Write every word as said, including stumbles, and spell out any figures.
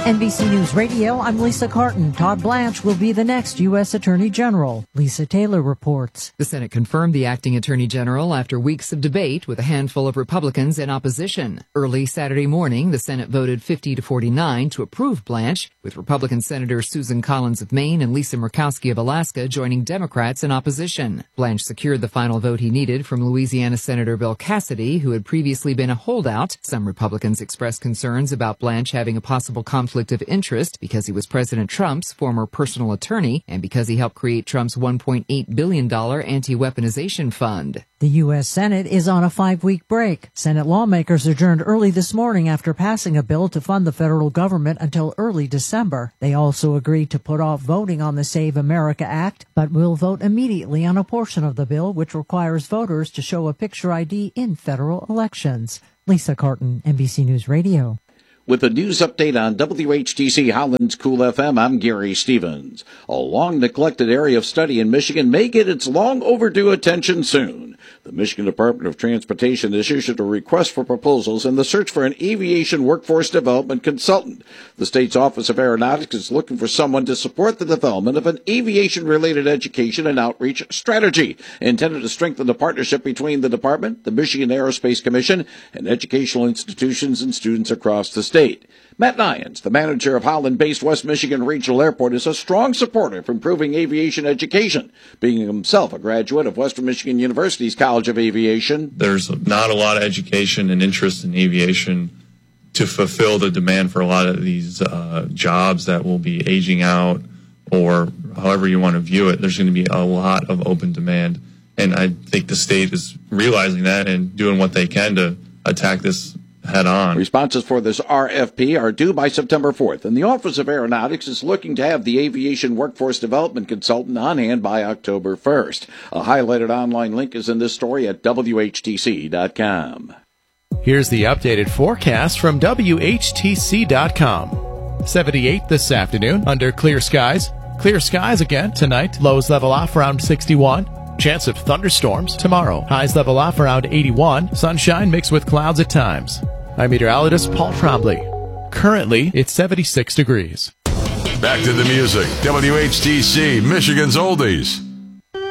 N B C News Radio, I'm Lisa Carton. Todd Blanche will be the next U S Attorney General. Lisa Taylor reports. The Senate confirmed the acting Attorney General after weeks of debate with a handful of Republicans in opposition. Early Saturday morning, the Senate voted fifty to forty-nine to approve Blanche, with Republican Senators Susan Collins of Maine and Lisa Murkowski of Alaska joining Democrats in opposition. Blanche secured the final vote he needed from Louisiana Senator Bill Cassidy, who had previously been a holdout. Some Republicans expressed concerns about Blanche having a possible conflict of interest because he was President Trump's former personal attorney and because he helped create Trump's one point eight billion dollars anti-weaponization fund. The U S. Senate is on a five-week break. Senate lawmakers adjourned early this morning after passing a bill to fund the federal government until early December. They also agreed to put off voting on the Save America Act, but will vote immediately on a portion of the bill which requires voters to show a picture I D in federal elections. Lisa Carton, N B C News Radio. With a news update on W H T C Highlands Cool F M, I'm Gary Stevens. A long-neglected area of study in Michigan may get its long-overdue attention soon. The Michigan Department of Transportation has issued a request for proposals in the search for an aviation workforce development consultant. The state's Office of Aeronautics is looking for someone to support the development of an aviation-related education and outreach strategy intended to strengthen the partnership between the department, the Michigan Aerospace Commission, and educational institutions and students across the state. Matt Nyans, the manager of Holland-based West Michigan Regional Airport, is a strong supporter of improving aviation education, being himself a graduate of Western Michigan University's College of Aviation. There's not a lot of education and interest in aviation to fulfill the demand for a lot of these uh, jobs that will be aging out, or however you want to view it. There's going to be a lot of open demand, and I think the state is realizing that and doing what they can to attack this head on. Responses for this R F P are due by September fourth, and the Office of Aeronautics is looking to have the aviation workforce development consultant on hand by October first. A highlighted online link is in this story at W H T C dot com. Here's the updated forecast from W H T C dot com. seventy-eight this afternoon under clear skies. Clear skies again tonight. Lows level off around sixty-one. Chance of thunderstorms tomorrow. Highs level off around eighty-one. Sunshine mixed with clouds at times. I'm meteorologist Paul Trombley. Currently, it's seventy-six degrees. Back to the music. W H T C, Michigan's Oldies.